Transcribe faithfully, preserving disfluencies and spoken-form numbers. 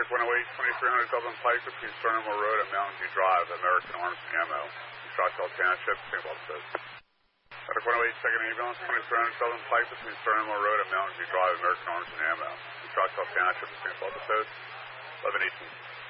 Medic one oh eight, twenty-three hundred Dublin Pike between Sternmore Road and Mountain View Drive, American Arms and Ammo. Choctaw Township, Saint Paul. Medic one oh eight, second ambulance, twenty-three hundred Dublin Pike between Sternmore Road and Mountain View Drive, American Arms and Ammo. Choctaw Township, Saint Paul. eleven eighteen.